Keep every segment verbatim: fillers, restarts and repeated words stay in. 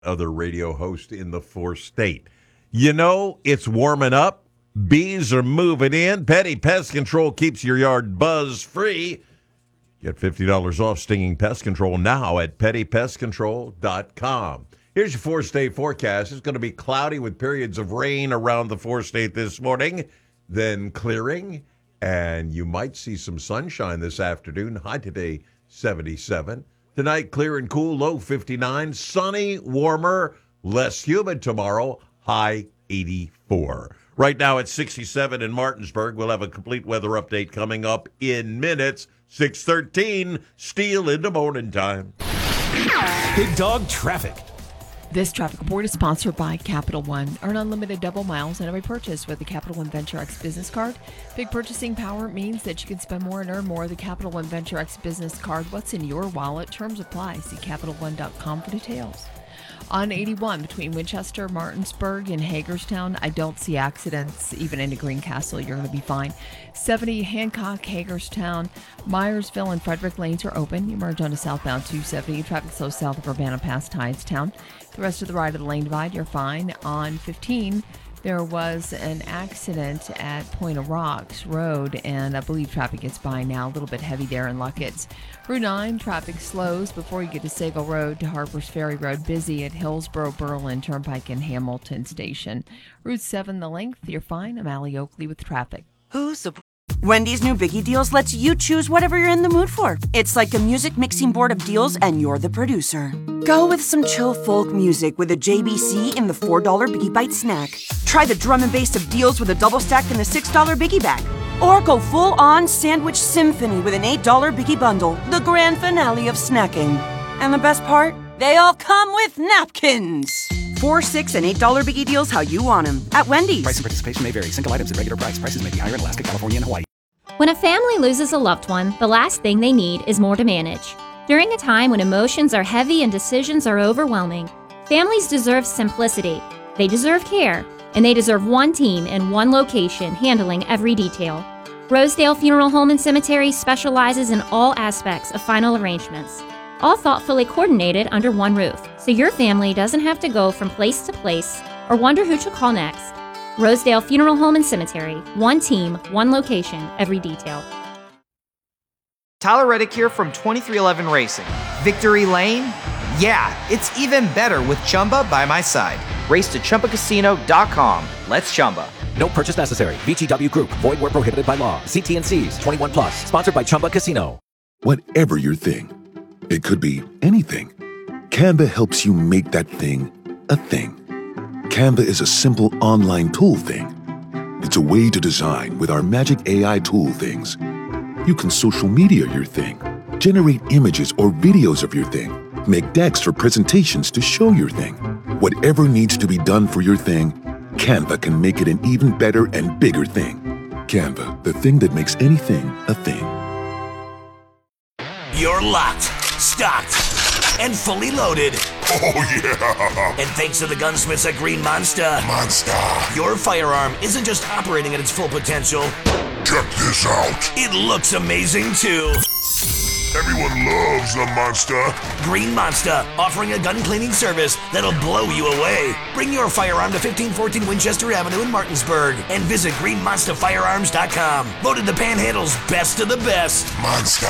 other radio host in the fourth state. You know, it's warming up. Bees are moving in. Petty Pest Control keeps your yard buzz-free. Get fifty dollars off stinging pest control now at petty pest control dot com. Here's your four-state forecast. It's going to be cloudy with periods of rain around the four-state this morning, then clearing, and you might see some sunshine this afternoon. High today, seventy-seven. Tonight, clear and cool, low fifty-nine. Sunny, warmer, less humid tomorrow, high eighty-four. Right now it's sixty-seven in Martinsburg. We'll have a complete weather update coming up in minutes. six thirteen, Steel into morning time. Big Dog Traffic. This traffic report is sponsored by Capital One. Earn unlimited double miles on every purchase with the Capital One Venture X business card. Big purchasing power means that you can spend more and earn more. The Capital One Venture X business card. What's in your wallet? Terms apply. See capital one dot com for details. On eighty-one between Winchester, Martinsburg, and Hagerstown, I don't see accidents. Even into Greencastle, you're going to be fine. seventy Hancock, Hagerstown, Myersville, and Frederick lanes are open. You merge onto southbound two seventy. Traffic slow south of Urbana past Hydetown. The rest of the ride of the lane divide, you're fine. On fifteen, there was an accident at Point of Rocks Road, and I believe traffic gets by now. A little bit heavy there in Luckett's. Route nine, traffic slows before you get to Sagal Road to Harper's Ferry Road. Busy at Hillsborough, Berlin Turnpike, and Hamilton Station. Route seven, the length, you're fine. I'm Allie Oakley with traffic. Who's the... Wendy's new Biggie Deals lets you choose whatever you're in the mood for. It's like a music mixing board of deals, and you're the producer. Go with some chill folk music with a J B C in the four dollar Biggie Bite snack. Try the drum and bass of deals with a double stack in the six dollar Biggie Bag. Or go full-on sandwich symphony with an eight dollar Biggie Bundle, the grand finale of snacking. And the best part? They all come with napkins. Four, six, and eight dollar Biggie Deals how you want them at Wendy's. Price and participation may vary. Single items at regular price. Prices may be higher in Alaska, California, and Hawaii. When a family loses a loved one, the last thing they need is more to manage. During a time when emotions are heavy and decisions are overwhelming, families deserve simplicity. They deserve care, and they deserve one team in one location handling every detail. Rosedale Funeral Home and Cemetery specializes in all aspects of final arrangements, all thoughtfully coordinated under one roof, so your family doesn't have to go from place to place or wonder who to call next. Rosedale Funeral Home and Cemetery. One team, one location, every detail. Tyler Reddick here from twenty-three eleven Racing. Victory Lane? Yeah, it's even better with Chumba by my side. Race to Chumba Casino dot com. Let's Chumba. No purchase necessary. V G W Group. Void where prohibited by law. C T and C's. twenty-one plus. Sponsored by Chumba Casino. Whatever your thing, it could be anything. Canva helps you make that thing a thing. Canva is a simple online tool thing. It's a way to design with our magic A I tool things. You can social media your thing, generate images or videos of your thing, make decks or presentations to show your thing. Whatever needs to be done for your thing, Canva can make it an even better and bigger thing. Canva, the thing that makes anything a thing. You're locked, stocked, and fully loaded. Oh, yeah! And thanks to the gunsmiths at Green Monster, Monster, your firearm isn't just operating at its full potential. Check this out. It looks amazing, too. Everyone loves the Monster. Green Monster, offering a gun cleaning service that'll blow you away. Bring your firearm to fifteen fourteen Winchester Avenue in Martinsburg and visit green monster firearms dot com. Voted the Panhandle's best of the best. Monster.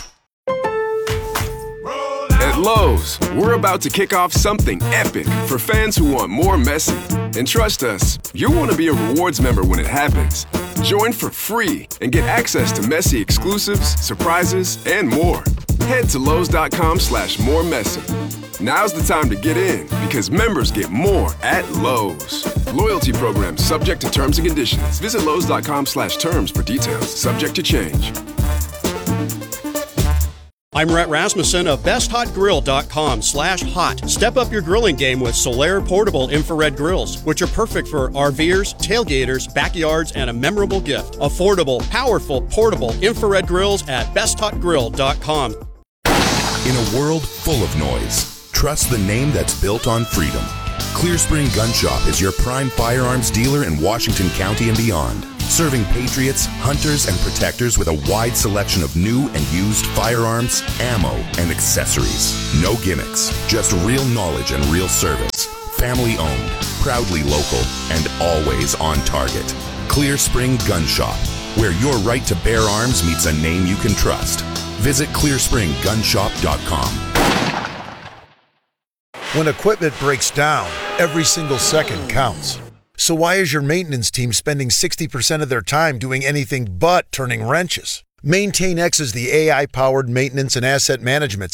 At Lowe's, we're about to kick off something epic for fans who want more Messi. And trust us, you'll want to be a rewards member when it happens. Join for free and get access to Messi exclusives, surprises, and more. Head to Lowe's.com slash more Messi. Now's the time to get in because members get more at Lowe's. Loyalty program subject to terms and conditions. Visit Lowe's.com slash terms for details. Subject to change. I'm Rhett Rasmussen of best hot grill dot com slash hot. Step up your grilling game with Solaire portable infrared grills, which are perfect for RVers, tailgaters, backyards, and a memorable gift. Affordable, powerful, portable infrared grills at best hot grill dot com. In a world full of noise, trust the name that's built on freedom. Clear Spring Gun Shop is your prime firearms dealer in Washington County and beyond. serving patriots, hunters, and protectors with a wide selection of new and used firearms, ammo, and accessories. No gimmicks, just real knowledge and real service. Family owned, proudly local, and always on target. Clear Spring Gun Shop, where your right to bear arms meets a name you can trust. Visit clear spring gun shop dot com. When equipment breaks down, every single second counts. So why is your maintenance team spending sixty percent of their time doing anything but turning wrenches? MaintainX is the A I-powered maintenance and asset management